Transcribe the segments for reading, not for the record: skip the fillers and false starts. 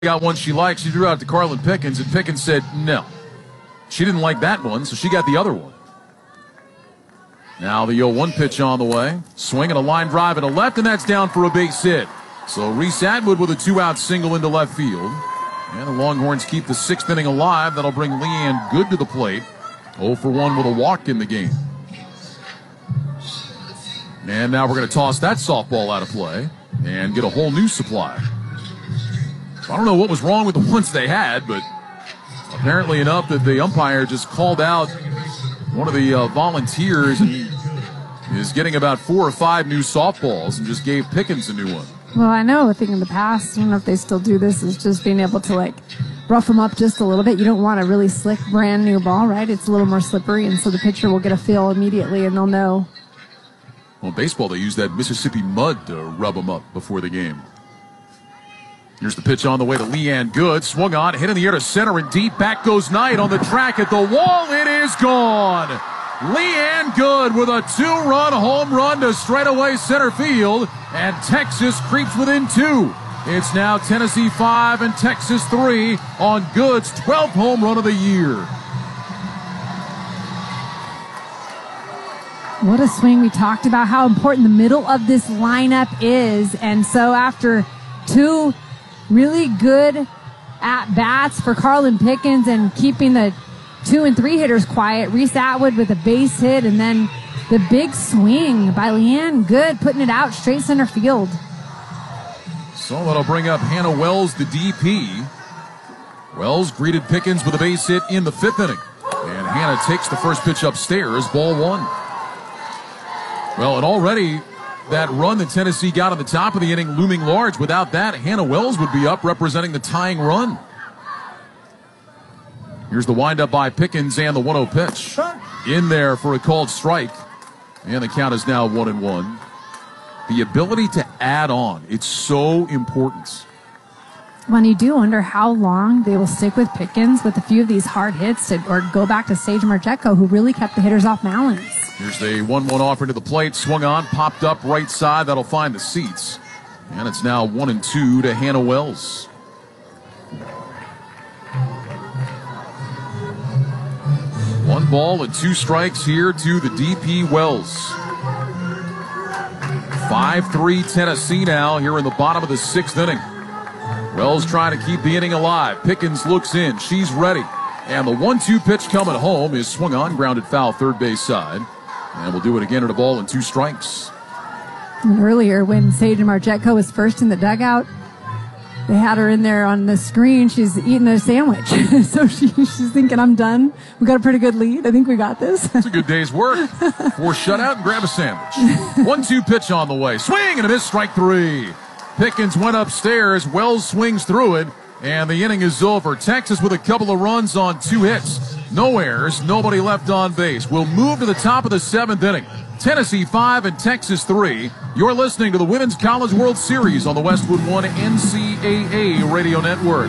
got one she liked. She threw out to Carlin Pickens, and Pickens said no. She didn't like that one, so she got the other one. Now the 0-1 pitch on the way. Swing and a line drive and a left, and that's down for a base hit. So Reese Atwood with a 2-out single into left field. And the Longhorns keep the 6th inning alive. That'll bring Leanne Good to the plate. 0 for 1 with a walk in the game. And now we're going to toss that softball out of play and get a whole new supply. I don't know what was wrong with the ones they had, but apparently enough that the umpire just called out one of the volunteers, and he is getting about 4 or 5 new softballs and just gave Pickens a new one. Well, I know a thing in the past, I don't know if they still do this, is just being able to rough them up just a little bit. You don't want a really slick brand new ball, right? It's a little more slippery, and so the pitcher will get a feel immediately and they'll know. Well, in baseball, they use that Mississippi mud to rub them up before the game. Here's the pitch on the way to Leanne Good. Swung on, hit in the air to center and deep. Back goes Knight on the track at the wall. It is gone. Leanne Good with a 2-run home run to straightaway center field. And Texas creeps within 2. It's now Tennessee 5 and Texas 3 on Good's 12th home run of the year. What a swing. We talked about how important the middle of this lineup is. And so after 2 really good at-bats for Carlin Pickens and keeping the 2 and 3 hitters quiet, Reese Atwood with a base hit, and then the big swing by Leanne Good, putting it out straight center field. So that'll bring up Hannah Wells, the DP. Wells greeted Pickens with a base hit in the 5th inning. And Hannah takes the first pitch upstairs, ball 1. Well, and already that run that Tennessee got on the top of the inning looming large. Without that, Hannah Wells would be up representing the tying run. Here's the windup by Pickens and the 1-0 pitch. In there for a called strike. And the count is now 1-1. The ability to add on, it's so important. When you do wonder how long they will stick with Pickens with a few of these hard hits, or go back to Sage Marchetko, who really kept the hitters off balance. Here's the 1-1 offer to the plate. Swung on, popped up right side. That'll find the seats. And it's now 1-2 to Hannah Wells. 1 ball and 2 strikes here to the DP Wells. 5-3 Tennessee now here in the bottom of the 6th inning. Wells trying to keep the inning alive. Pickens looks in. She's ready. And the 1-2 pitch coming home is swung on, grounded foul third base side. And we'll do it again at a ball and 2 strikes. And earlier when Sage Marchetko was first in the dugout, they had her in there on the screen. She's eating a sandwich. So she's thinking, I'm done. We got a pretty good lead. I think we got this. It's a good day's work. 4 shutout and grab a sandwich. 1-2 pitch on the way. Swing and a miss, strike 3. Pickens went upstairs. Wells swings through it. And the inning is over. Texas with a couple of runs on 2 hits. No errors, nobody left on base. We'll move to the top of the 7th inning. Tennessee 5 and Texas 3. You're listening to the Women's College World Series on the Westwood One NCAA Radio Network.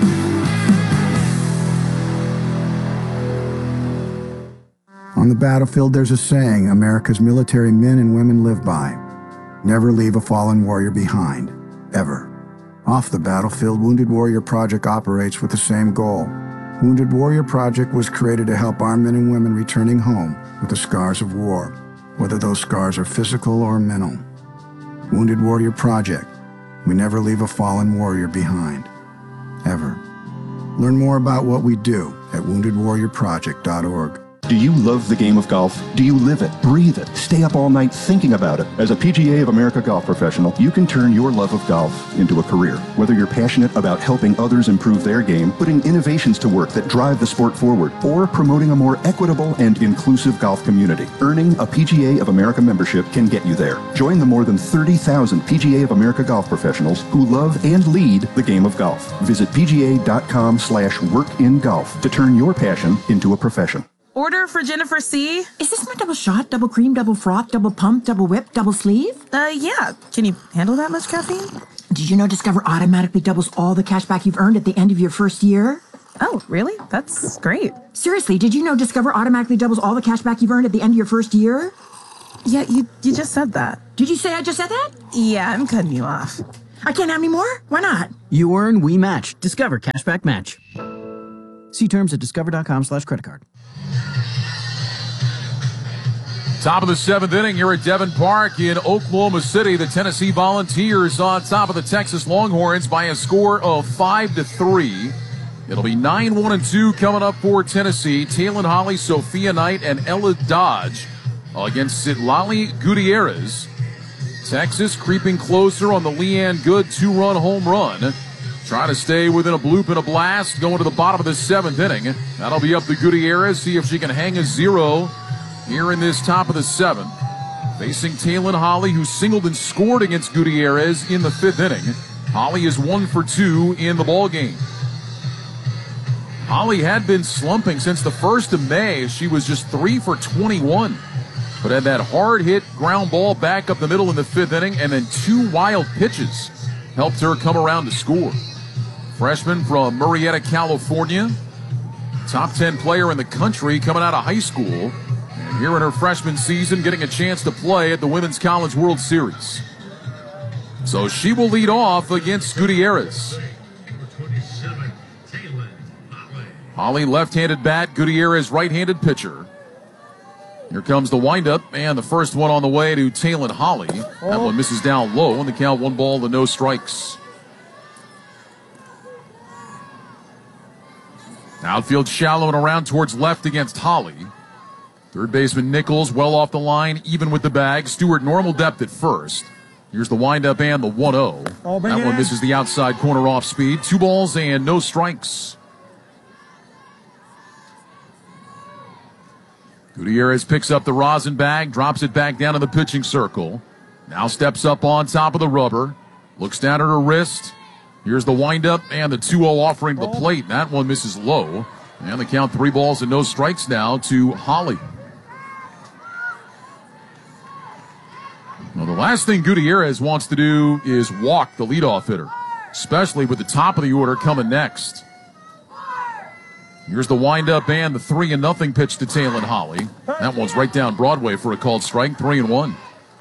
On the battlefield, there's a saying America's military men and women live by. Never leave a fallen warrior behind, ever. Off the battlefield, Wounded Warrior Project operates with the same goal. Wounded Warrior Project was created to help our men and women returning home with the scars of war, whether those scars are physical or mental. Wounded Warrior Project. We never leave a fallen warrior behind, ever. Learn more about what we do at woundedwarriorproject.org. Do you love the game of golf? Do you live it, breathe it, stay up all night thinking about it? As a PGA of America golf professional, you can turn your love of golf into a career. Whether you're passionate about helping others improve their game, putting innovations to work that drive the sport forward, or promoting a more equitable and inclusive golf community, earning a PGA of America membership can get you there. Join the more than 30,000 PGA of America golf professionals who love and lead the game of golf. Visit pga.com/workingolf to turn your passion into a profession. Order for Jennifer C. Is this my double shot, double cream, double froth, double pump, double whip, double sleeve? Yeah. Can you handle that much caffeine? Did you know Discover automatically doubles all the cash back you've earned at the end of your first year? Oh, really? That's great. Seriously, did you know Discover automatically doubles all the cash back you've earned at the end of your first year? Yeah, you just said that. Did you say I just said that? Yeah, I'm cutting you off. I can't have any more? Why not? You earn, we match. Discover Cashback Match. See terms at discover.com/creditcard. Top of the 7th inning here at Devon Park in Oklahoma City. The Tennessee Volunteers on top of the Texas Longhorns by a score of 5-3. It'll be 9-1-2 coming up for Tennessee. Taylon Holly, Sophia Knight, and Ella Dodge against Citlali Gutierrez. Texas creeping closer on the Leanne Good 2-run home run. Trying to stay within a bloop and a blast going to the bottom of the 7th inning. That'll be up to Gutierrez. See if she can hang a 0 here in this top of the 7th. Facing Taylon Holly, who singled and scored against Gutierrez in the 5th inning. Holly is 1 for 2 in the ballgame. Holly had been slumping since the 1st of May. She was just 3 for 21. But had that hard hit ground ball back up the middle in the 5th inning, and then 2 wild pitches helped her come around to score. Freshman from Murrieta, California. Top 10 player in the country coming out of high school. And here in her freshman season, getting a chance to play at the Women's College World Series. So she will lead off against Gutierrez. Holly, left-handed bat. Gutierrez, right-handed pitcher. Here comes the windup, and the first one on the way to Taylon Holly. That one misses down low, and the count 1 ball to no strikes. Outfield shallow and around towards left against Holly. Third baseman Nichols well off the line, even with the bag. Stewart normal depth at first. Here's the windup and the 1-0. That one misses the outside corner off speed. 2 balls and no strikes. Gutierrez picks up the rosin bag, drops it back down in the pitching circle. Now steps up on top of the rubber. Looks down at her wrist. Here's the windup and the 2-0 offering to the plate. That one misses low. And the count 3 balls and no strikes now to Holly. Well, the last thing Gutierrez wants to do is walk the leadoff hitter, especially with the top of the order coming next. Here's the windup and the 3-0 pitch to Taylon Holly. That one's right down Broadway for a called strike, 3-1.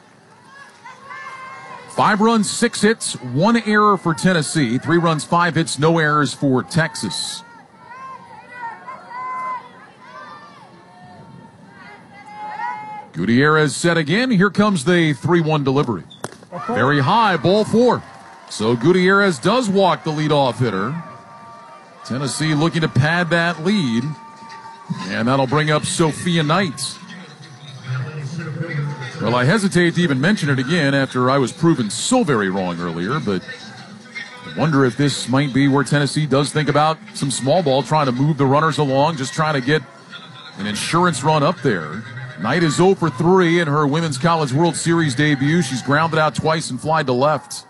5 runs, 6 hits, 1 error for Tennessee. 3 runs, 5 hits, no errors for Texas. Gutierrez set again. Here comes the 3-1 delivery. Very high, ball 4. So Gutierrez does walk the leadoff hitter. Tennessee looking to pad that lead. And that'll bring up Sophia Knight. Well, I hesitate to even mention it again after I was proven so very wrong earlier, but I wonder if this might be where Tennessee does think about some small ball, trying to move the runners along, just trying to get an insurance run up there. Knight is 0 for 3 in her Women's College World Series debut. She's grounded out twice and flied to left.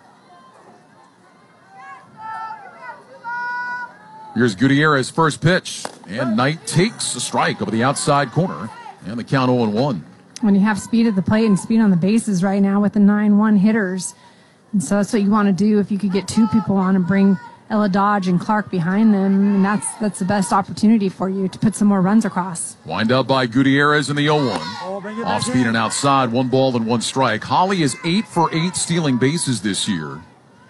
Here's Gutierrez's first pitch, and Knight takes a strike over the outside corner, and the count 0-1. When you have speed at the plate and speed on the bases right now with the 9-1 hitters, and so that's what you want to do. If you could get 2 people on and bring Ella Dodge and Clark behind them, and that's the best opportunity for you to put some more runs across. Wind up by Gutierrez in the 0-1. Off speed and outside, 1 ball and 1 strike. Holly is 8 for 8 stealing bases this year.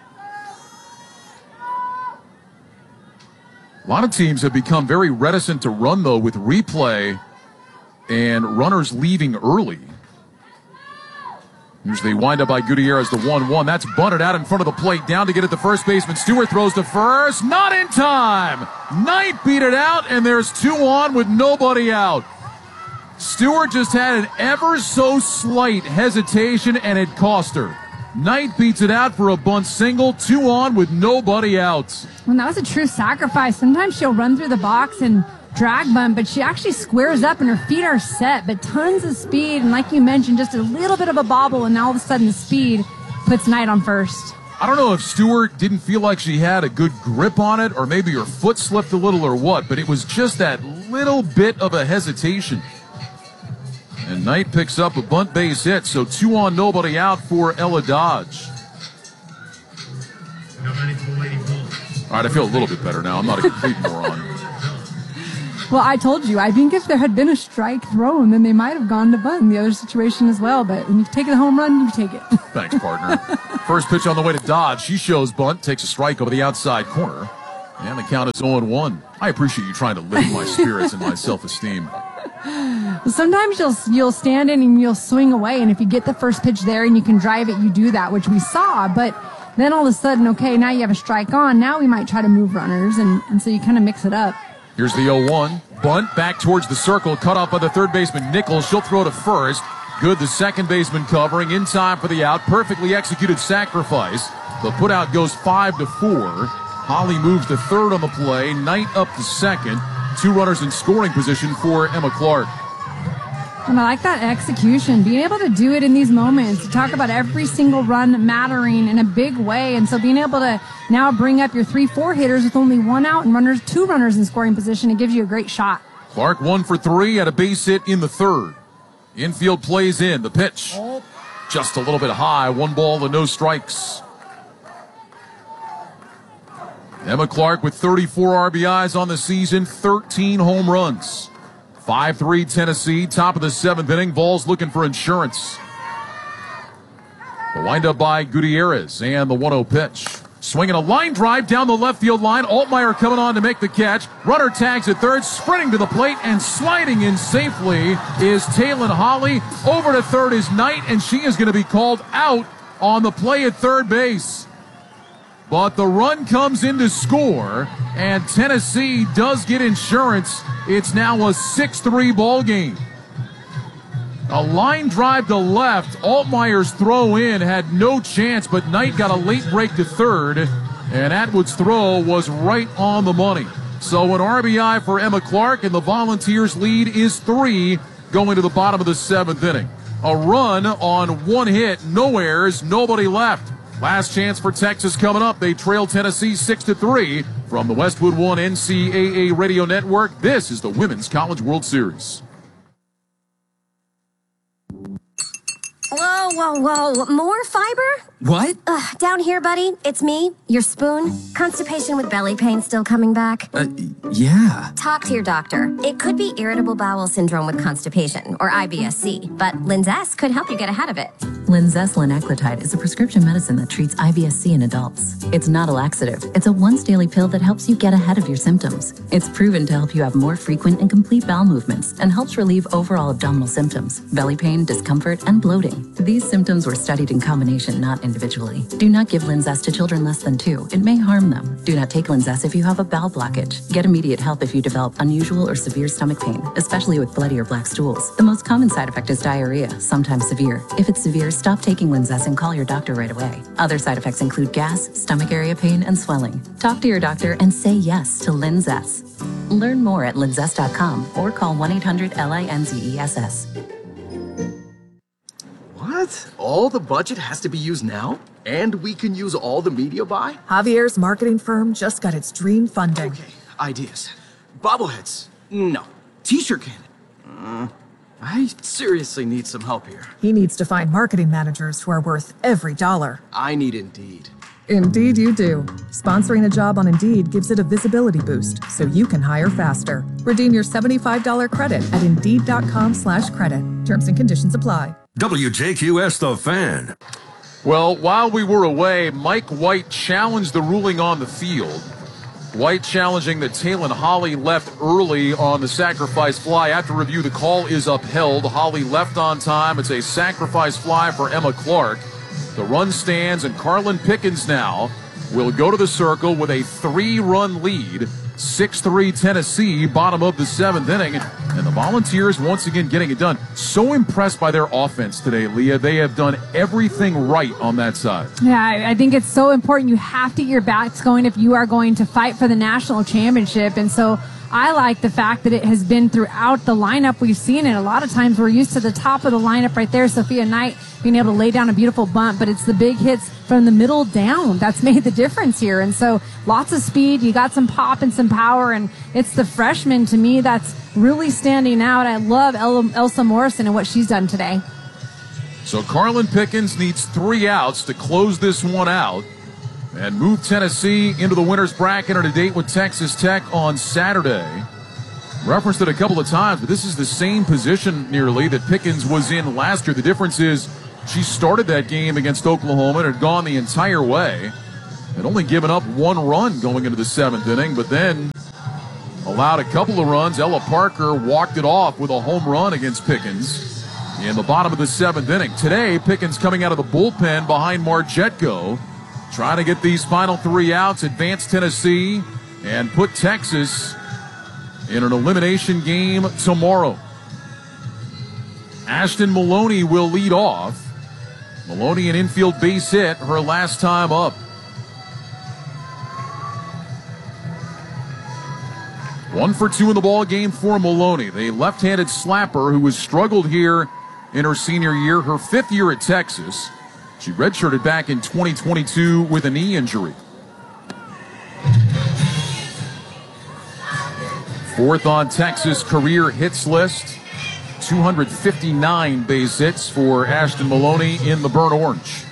A lot of teams have become very reticent to run, though, with replay and runners leaving early. Here's the windup by Gutierrez, the 1-1. That's bunted out in front of the plate. Down to get it to first baseman. Stewart throws to first. Not in time. Knight beat it out, and there's 2 on with nobody out. Stewart just had an ever so slight hesitation, and it cost her. Knight beats it out for a bunt single. 2 on with nobody out. Well, that was a true sacrifice. Sometimes she'll run through the box and drag bunt, but she actually squares up and her feet are set, but tons of speed. And like you mentioned, just a little bit of a bobble, and now all of a sudden the speed puts Knight on first. I don't know if Stewart didn't feel like she had a good grip on it, or maybe her foot slipped a little or what, but it was just that little bit of a hesitation. And Knight picks up a bunt base hit, so 2 on, nobody out for Ella Dodge. All right, I feel a little bit better now. I'm not a complete moron. Well, I told you, I think if there had been a strike thrown, then they might have gone to bunt in the other situation as well. But when you take the home run, you take it. Thanks, partner. First pitch on the way to Dodge. She shows bunt, takes a strike over the outside corner. And the count is 0-1. I appreciate you trying to lift my spirits and my self-esteem. Sometimes you'll stand in and you'll swing away, and if you get the first pitch there and you can drive it, you do that, which we saw. But then all of a sudden, okay, now you have a strike on. Now we might try to move runners, and so you kind of mix it up. Here's the 0-1. Bunt back towards the circle, cut off by the third baseman Nichols. She'll throw to first. Good, the second baseman covering in time for the out. Perfectly executed sacrifice. The putout goes 5-4. Holly moves to third on the play. Knight up to second. 2 runners in scoring position for Emma Clark. And I like that execution, being able to do it in these moments. You talk about every single run mattering in a big way. And so being able to now bring up your 3-4 hitters with only 1 out and 2 runners in scoring position, it gives you a great shot. Clark 1 for 3 at a base hit in the third. Infield plays in. The pitch just a little bit high. 1 ball and no strikes. Emma Clark with 34 RBIs on the season, 13 home runs. 5-3 Tennessee, top of the 7th inning. Vols looking for insurance. The windup by Gutierrez and the 1-0 pitch. Swinging a line drive down the left field line. Altmaier coming on to make the catch. Runner tags at third, sprinting to the plate and sliding in safely is Taylon Holly. Over to third is Knight, and she is going to be called out on the play at third base. But the run comes in to score, and Tennessee does get insurance. It's now a 6-3 ball game. A line drive to left. Altmaier's throw in had no chance, but Knight got a late break to third, and Atwood's throw was right on the money. So an RBI for Emma Clark, and the Volunteers' lead is 3 going to the bottom of the 7th inning. A run on 1 hit, no errors, nobody left. Last chance for Texas coming up. They trail Tennessee 6-3 from the Westwood One NCAA Radio Network. This is the Women's College World Series. Whoa. More fiber? What? Down here, buddy. It's me, your spoon. Constipation with belly pain still coming back? Yeah. Talk to your doctor. It could be irritable bowel syndrome with constipation, or IBS-C, but Linzess could help you get ahead of it. Linzess linaclotide is a prescription medicine that treats IBS-C in adults. It's not a laxative. It's a once-daily pill that helps you get ahead of your symptoms. It's proven to help you have more frequent and complete bowel movements and helps relieve overall abdominal symptoms, belly pain, discomfort, and bloating. These symptoms were studied in combination, not individually. Do not give Linzess to children less than 2. It may harm them. Do not take Linzess if you have a bowel blockage. Get immediate help if you develop unusual or severe stomach pain, especially with bloody or black stools. The most common side effect is diarrhea, sometimes severe. If it's severe, stop taking Linzess and call your doctor right away. Other side effects include gas, stomach area pain, and swelling. Talk to your doctor and say yes to Linzess. Learn more at linzess.com or call 1-800-LINZESS. What? All the budget has to be used now? And we can use all the media buy? Javier's marketing firm just got its dream funding. Okay, ideas. Bobbleheads? No. T-shirt cannon? I seriously need some help here. He needs to find marketing managers who are worth every dollar. I need Indeed. Indeed you do. Sponsoring a job on Indeed gives it a visibility boost, so you can hire faster. Redeem your $75 credit at Indeed.com/credit. Terms and conditions apply. WJQS The Fan. Well, while we were away, Mike White challenged the ruling on the field. White challenging that Taylon Holly left early on the sacrifice fly. After review, the call is upheld. Holly left on time. It's a sacrifice fly for Emma Clark. The run stands, and Carlin Pickens now will go to the circle with a 3-run lead. 6-3 Tennessee, bottom of the 7th inning. And the Volunteers once again getting it done. So impressed by their offense today, Leah. They have done everything right on that side. Yeah, I think it's so important. You have to get your backs going if you are going to fight for the national championship. And so I like the fact that it has been throughout the lineup. We've seen it a lot of times. We're used to the top of the lineup right there. Sophia Knight being able to lay down a beautiful bunt, but it's the big hits from the middle down that's made the difference here. And so lots of speed. You got some pop and some power, and it's the freshman to me that's really standing out. I love Elsa Morrison and what she's done today. So Carlin Pickens needs 3 outs to close this one out and move Tennessee into the winner's bracket and a date with Texas Tech on Saturday. Referenced it a couple of times, but this is the same position nearly that Pickens was in last year. The difference is she started that game against Oklahoma and had gone the entire way. Had only given up one run going into the 7th inning, but then allowed a couple of runs. Ella Parker walked it off with a home run against Pickens in the bottom of the 7th inning. Today, Pickens coming out of the bullpen behind Margetko, trying to get these final 3 outs, advance Tennessee, and put Texas in an elimination game tomorrow. Ashton Maloney will lead off. Maloney an infield base hit her last time up. 1 for 2 in the ball game for Maloney, the left-handed slapper who has struggled here in her senior year, her 5th year at Texas. She redshirted back in 2022 with a knee injury. 4th on Texas career hits list. 259 base hits for Ashton Maloney in the burnt orange.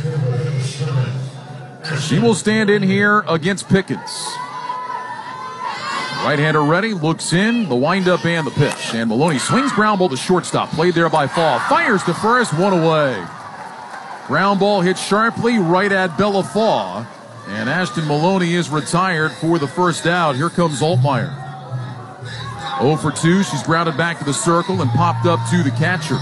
She will stand in here against Pickens. Right-hander ready, looks in, the windup and the pitch. And Maloney swings ground ball to shortstop. Played there by Fall. Fires to first, 1 away. Ground ball hit sharply right at Bella Faw. And Ashton Maloney is retired for the first out. Here comes Altmaier. 0 for 2. She's grounded back to the circle and popped up to the catcher.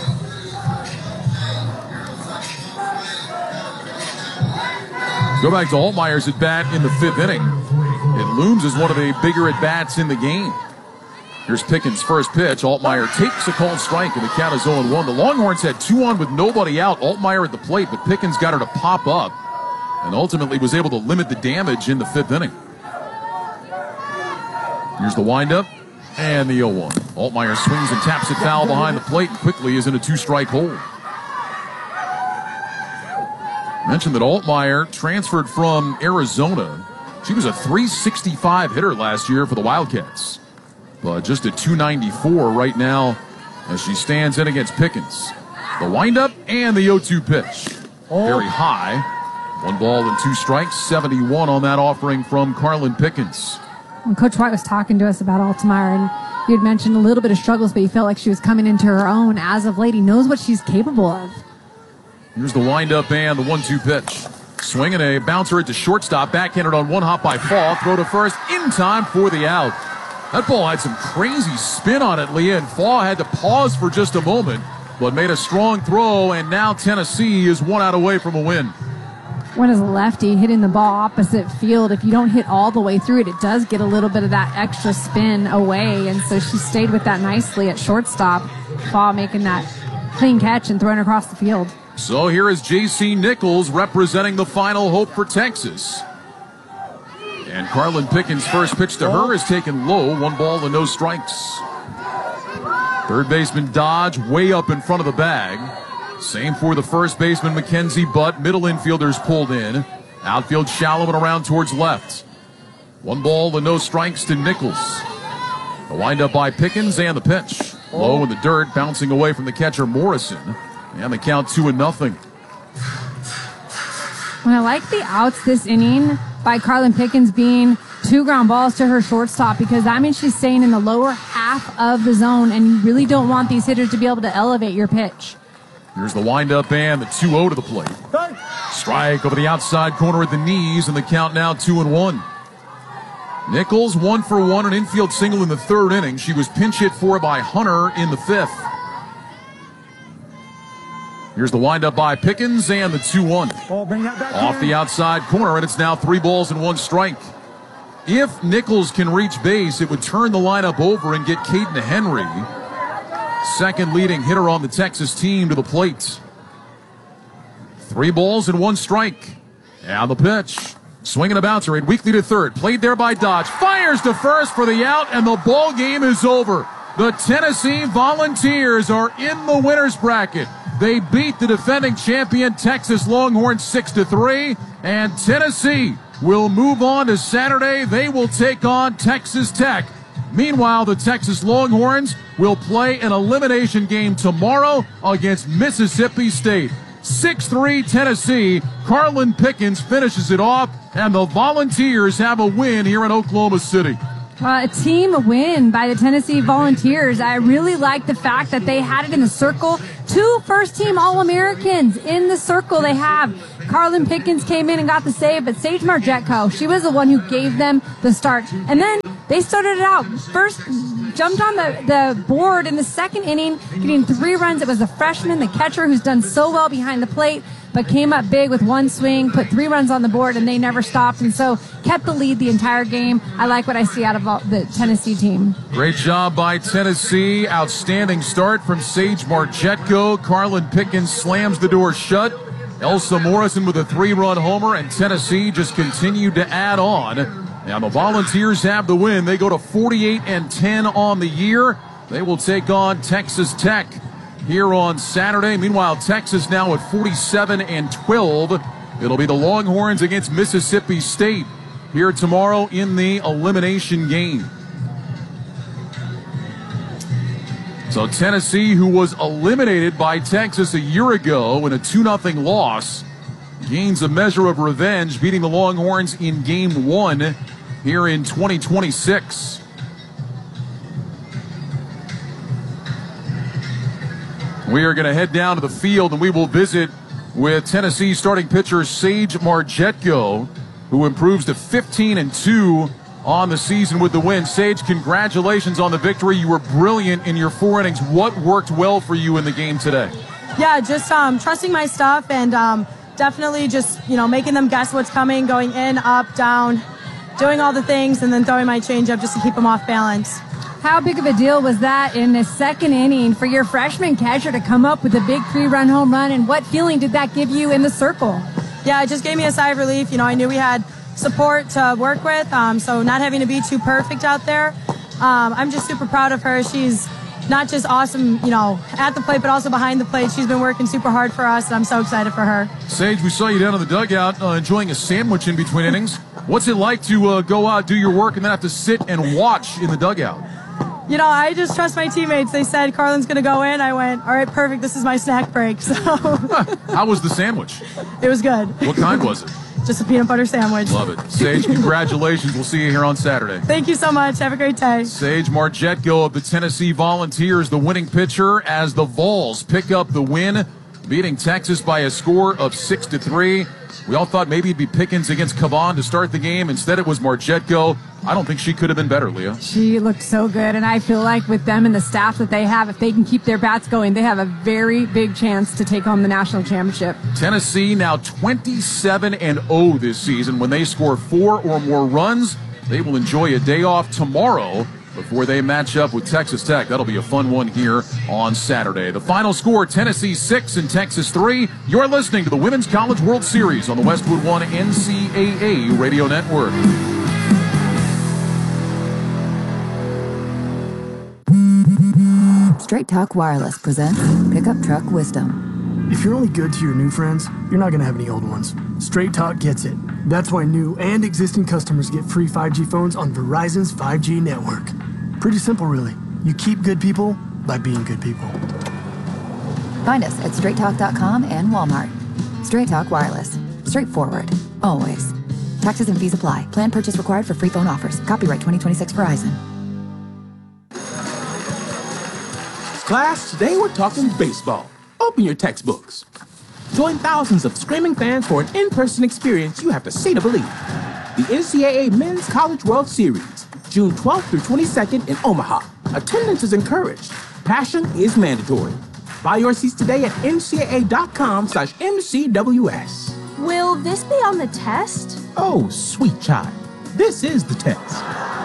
Go back to Altmaier's at bat in the 5th inning. It looms as one of the bigger at bats in the game. Here's Pickens' first pitch. Altmaier takes a called strike, and the count is 0-1. The Longhorns had 2 on with nobody out. Altmaier at the plate, but Pickens got her to pop up and ultimately was able to limit the damage in the 5th inning. Here's the windup. And the 0-1. Altmaier swings and taps it foul behind the plate and quickly is in a 2-strike hold. Mentioned that Altmaier transferred from Arizona. She was a .365 hitter last year for the Wildcats, but just a .294 right now as she stands in against Pickens. The windup and the 0-2 pitch. Very high. 1 ball and 2 strikes. 71 on that offering from Carlin Pickens. When Coach White was talking to us about Altmaier, and you had mentioned a little bit of struggles, but you felt like she was coming into her own as of late. He knows what she's capable of. Here's the windup and the 1-2 pitch. Swinging a bouncer into shortstop, backhanded on 1 hop by Fall. Throw to first in time for the out. That ball had some crazy spin on it, Leah, and Fall had to pause for just a moment, but made a strong throw, and now Tennessee is 1 out away from a win. When as a lefty hitting the ball opposite field, if you don't hit all the way through it, it does get a little bit of that extra spin away. And so she stayed with that nicely at shortstop. Fall making that clean catch and throwing across the field. So here is J.C. Nichols representing the final hope for Texas. And Carlin Pickens' first pitch to her is taken low. 1 ball and no strikes. Third baseman Dodge way up in front of the bag. Same for the first baseman, Mackenzie Butt. Middle infielders pulled in. Outfield shallow and around towards left. 1 ball and no strikes to Nichols. The windup by Pickens and the pitch. Low in the dirt, bouncing away from the catcher Morrison. And the count 2-0. When I like the outs this inning by Carlin Pickens being 2 ground balls to her shortstop, because that means she's staying in the lower half of the zone, and you really don't want these hitters to be able to elevate your pitch. Here's the windup and the 2-0 to the plate. Strike over the outside corner at the knees, and the count now 2-1. Nichols 1 for 1, an infield single in the 3rd inning. She was pinch hit for by Hunter in the 5th. Here's the windup by Pickens and the 2-1. Off the outside corner, and it's now 3 balls and 1 strike. If Nichols can reach base, it would turn the lineup over and get Caden Henry, second leading hitter on the Texas team, to the plate. 3 balls and 1 strike. And the pitch. Swinging a bouncer in weakly to third. Played there by Dodge. Fires to first for the out, and the ball game is over. The Tennessee Volunteers are in the winner's bracket. They beat the defending champion Texas Longhorns 6-3, and Tennessee will move on to Saturday. They will take on Texas Tech. Meanwhile, the Texas Longhorns will play an elimination game tomorrow against Mississippi State. 6-3 Tennessee. Carlin Pickens finishes it off, and the Volunteers have a win here in Oklahoma City. A team win by the Tennessee Volunteers. I really like the fact that they had it in the circle. 2 first-team All-Americans in the circle they have. Carlin Pickens came in and got the save, but Sage Margetko, she was the one who gave them the start. And then they started it out. First, jumped on the board in the second inning, getting 3 runs. It was the freshman, the catcher, who's done so well behind the plate, but came up big with 1 swing, put 3 runs on the board, and they never stopped, and so kept the lead the entire game. I like what I see out of the Tennessee team. Great job by Tennessee. Outstanding start from Sage Margetko. Carlin Pickens slams the door shut. Elsa Morrison with a 3-run homer, and Tennessee just continued to add on. And the Volunteers have the win. They go to 48-10 on the year. They will take on Texas Tech here on Saturday. Meanwhile, Texas now at 47-12. It'll be the Longhorns against Mississippi State here tomorrow in the elimination game. So Tennessee, who was eliminated by Texas a year ago in a 2-0 loss, gains a measure of revenge, beating the Longhorns in Game 1 here in 2026. We are going to head down to the field, and we will visit with Tennessee starting pitcher Sage Margetko, who improves to 15-2 on the season with the win. Sage, congratulations on the victory. You were brilliant in your 4 innings. What worked well for you in the game today? Yeah, just trusting my stuff and definitely just, making them guess what's coming, going in, up, down, doing all the things, and then throwing my changeup just to keep them off balance. How big of a deal was that in the second inning for your freshman catcher to come up with a big 3-run home run, and what feeling did that give you in the circle? Yeah, it just gave me a sigh of relief. I knew we had support to work with, so not having to be too perfect out there. I'm just super proud of her. She's not just awesome, at the plate, but also behind the plate. She's been working super hard for us, and I'm so excited for her. Sage, we saw you down in the dugout enjoying a sandwich in between innings. What's it like to go out, do your work, and then have to sit and watch in the dugout? I just trust my teammates. They said Carlin's going to go in. I went, all right, perfect. This is my snack break. So How was the sandwich? It was good. What kind was it? Just a peanut butter sandwich. Love it. Sage, congratulations. We'll see you here on Saturday. Thank you so much. Have a great day. Sage Margetko of the Tennessee Volunteers, the winning pitcher, as the Vols pick up the win, beating Texas by a score of 6-3. We all thought maybe it'd be Pickens against Cavan to start the game. Instead, it was Margetko. I don't think she could have been better, Leah. She looked so good, and I feel like with them and the staff that they have, if they can keep their bats going, they have a very big chance to take home the national championship. Tennessee now 27-0 this season. When they score 4 or more runs, they will enjoy a day off tomorrow before they match up with Texas Tech. That'll be a fun one here on Saturday. The final score, Tennessee 6 and Texas 3. You're listening to the Women's College World Series on the Westwood One NCAA Radio Network. Straight Talk Wireless presents Pickup Truck Wisdom. If you're only good to your new friends, you're not going to have any old ones. Straight Talk gets it. That's why new and existing customers get free 5G phones on Verizon's 5G network. Pretty simple, really. You keep good people by being good people. Find us at straighttalk.com and Walmart. Straight Talk Wireless. Straightforward. Always. Taxes and fees apply. Plan purchase required for free phone offers. Copyright 2026 Verizon. Class, today we're talking baseball. Open your textbooks. Join thousands of screaming fans for an in-person experience you have to see to believe. The NCAA Men's College World Series, June 12th through 22nd in Omaha. Attendance is encouraged. Passion is mandatory. Buy your seats today at ncaa.com/MCWS. Will this be on the test? Oh, sweet child. This is the test.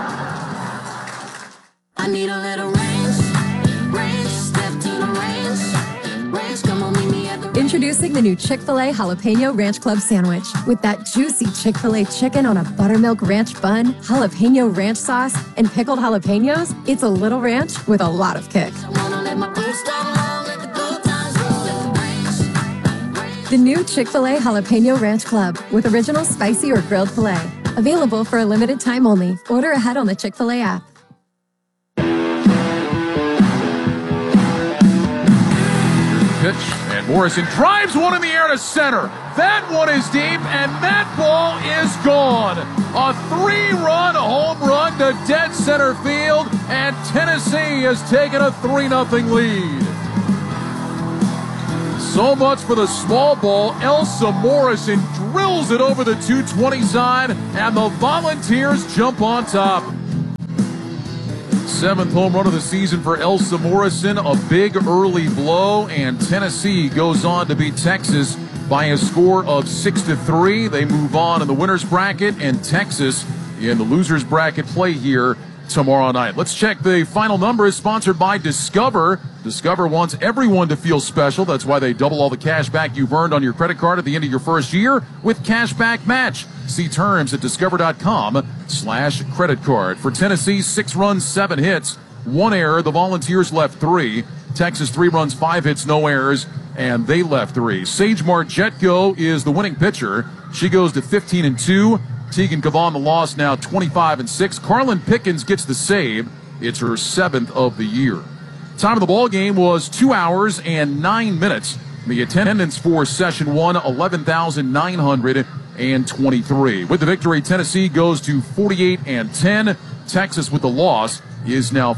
I need a little range, step to the range, come on, meet me at the range. Introducing the new Chick-fil-A Jalapeno Ranch Club Sandwich. With that juicy Chick-fil-A chicken on a buttermilk ranch bun, jalapeno ranch sauce, and pickled jalapenos, it's a little ranch with a lot of kick. The new Chick-fil-A Jalapeno Ranch Club with original spicy or grilled filet. Available for a limited time only. Order ahead on the Chick-fil-A app. pitch, and Morrison drives one in the air to center. That one is deep, and that ball is gone. A 3-run home run to dead center field, and Tennessee has taken a 3-0 lead. So much for the small ball. Elsa Morrison drills it over the 220 side, and the Volunteers jump on top. 7th home run of the season for Elsa Morrison, a big early blow, and Tennessee goes on to beat Texas by a score of 6-3. They move on in the winner's bracket, and Texas in the loser's bracket play here tomorrow night. Let's check the final numbers, sponsored by Discover. Discover wants everyone to feel special. That's why they double all the cash back you've earned on your credit card at the end of your first year with Cashback Match. See terms at discover.com/credit card. For Tennessee, 6 runs, 7 hits, 1 error. The Volunteers left 3. Texas, 3 runs, 5 hits, no errors, and they left 3. Sage Margetko is the winning pitcher. She goes to 15-2. Tegan Cavan, the loss, now 25-6. Carlin Pickens gets the save. It's her 7th of the year. Time of the ball game was 2 hours and 9 minutes. The attendance for session 1, 11,923. With the victory, Tennessee goes to 48-10. Texas, with the loss, is now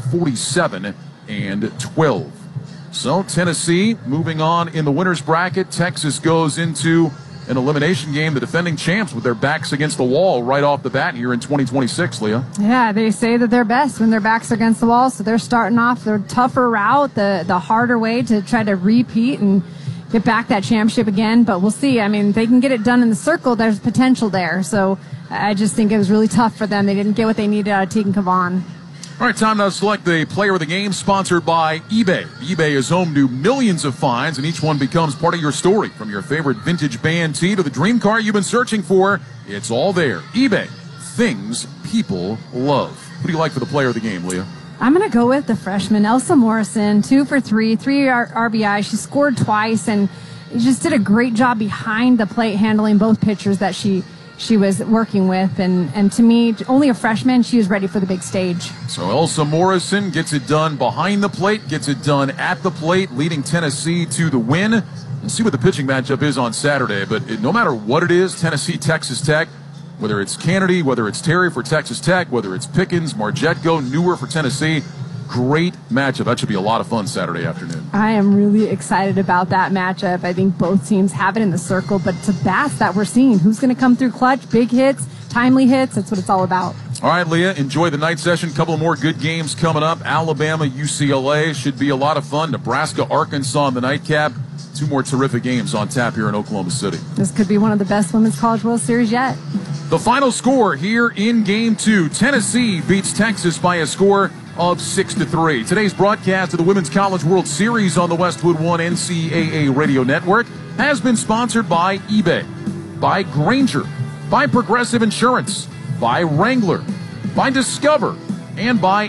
47-12. So Tennessee moving on in the winner's bracket. Texas goes into an elimination game, the defending champs, with their backs against the wall right off the bat here in 2026, Leah. Yeah, they say that they're best when their backs are against the wall, so they're starting off their tougher route, the harder way to try to repeat and get back that championship again. But we'll see. I mean, they can get it done in the circle. There's potential there. So I just think it was really tough for them. They didn't get what they needed out of Tegan Cavan. All right, time now to select the player of the game, sponsored by eBay. eBay is home to millions of finds, and each one becomes part of your story. From your favorite vintage band tee to the dream car you've been searching for, it's all there. eBay, things people love. What do you like for the player of the game, Leah? I'm going to go with the freshman, Elsa Morrison, 2 for 3, 3 RBI. She scored twice, and just did a great job behind the plate handling both pitchers that she was working with, and to me, only a freshman, she was ready for the big stage. So Elsa Morrison gets it done behind the plate, gets it done at the plate, leading Tennessee to the win. We'll see what the pitching matchup is on Saturday, but no matter what it is, Tennessee, Texas Tech, whether it's Kennedy, whether it's Terry for Texas Tech, whether it's Pickens, Margetko, Newer for Tennessee, great matchup. That should be a lot of fun Saturday afternoon. I am really excited about that matchup. I think both teams have it in the circle, but it's a bats that we're seeing. Who's going to come through clutch, big hits, timely hits? That's what it's all about. All right, Leah, enjoy the night session. Couple of more good games coming up. Alabama, UCLA should be a lot of fun. Nebraska, Arkansas on the nightcap. 2 more terrific games on tap here in Oklahoma City. This could be one of the best Women's College World Series yet. The final score here in Game 2. Tennessee beats Texas by a score of 6-3. Today's broadcast of the Women's College World Series on the Westwood One NCAA Radio Network has been sponsored by eBay, by Grainger, by Progressive Insurance, by Wrangler, by Discover, and by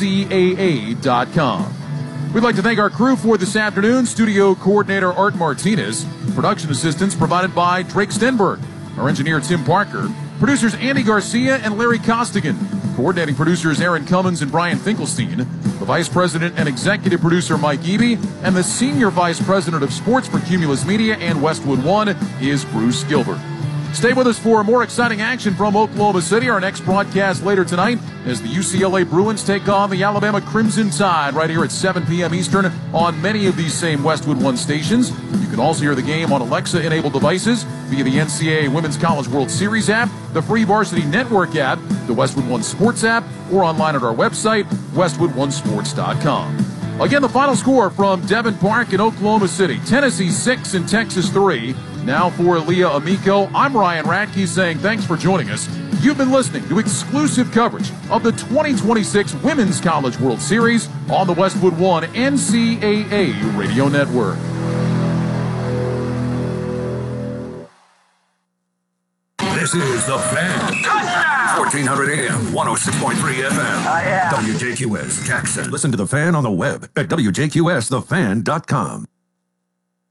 NCAA.com. We'd like to thank our crew for this afternoon. Studio coordinator Art Martinez. Production assistance provided by Drake Stenberg. Our engineer Tim Parker. Producers Andy Garcia and Larry Costigan. Coordinating producers Aaron Cummins and Brian Finkelstein. The Vice President and Executive Producer Mike Eby. And the Senior Vice President of Sports for Cumulus Media and Westwood One is Bruce Gilbert. Stay with us for more exciting action from Oklahoma City. Our next broadcast later tonight as the UCLA Bruins take on the Alabama Crimson Tide right here at 7 p.m. Eastern on many of these same Westwood One stations. You can also hear the game on Alexa-enabled devices via the NCAA Women's College World Series app, the free Varsity Network app, the Westwood One Sports app, or online at our website, westwoodonesports.com. Again, the final score from Devon Park in Oklahoma City. Tennessee 6 and Texas 3. Now for Leah Amico, I'm Ryan Radke saying thanks for joining us. You've been listening to exclusive coverage of the 2026 Women's College World Series on the Westwood One NCAA Radio Network. This is The Fan. 1400 AM, 106.3 FM. WJQS, Jackson. Listen to The Fan on the web at WJQSTheFan.com.